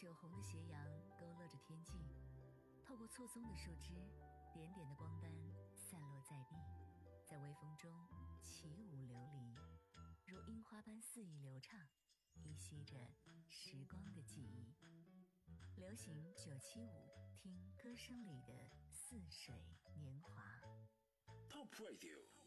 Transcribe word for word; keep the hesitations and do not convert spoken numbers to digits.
酒红的斜阳勾勒着天际，透过错综的树枝，点点的光斑散落在地，在微风中起舞流离，如樱花般肆意流畅，依稀着时光的记忆。流行九七五，听歌声里的似水年华。 Top Radio